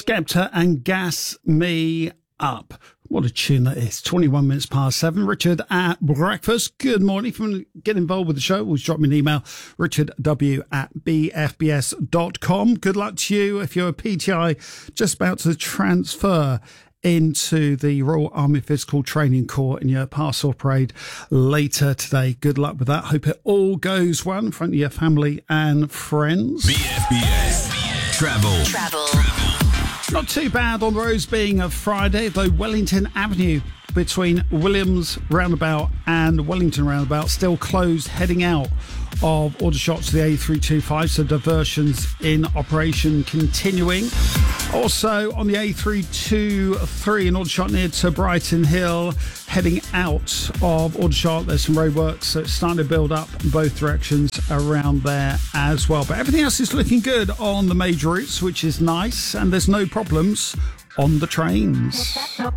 Skepta and Gas Me Up. What a tune that is. 21 minutes past 7. Richard at breakfast. Good morning. If you want to get involved with the show, always drop me an email. richardw@bfbs.com. Good luck to you if you're a PTI just about to transfer into the Royal Army Physical Training Corps in your parcel parade later today. Good luck with that. Hope it all goes well in front of your family and friends. BFBS Travel. Not too bad on the roads being a Friday, though Wellington Avenue between Williams Roundabout and Wellington Roundabout still closed heading out of Aldershot to the A325, so diversions in operation continuing. Also on the A323 in Aldershot near to Brighton Hill, heading out of Aldershot, there's some roadworks, so it's starting to build up in both directions around there as well. But everything else is looking good on the major routes, which is nice, and there's no problems on the trains.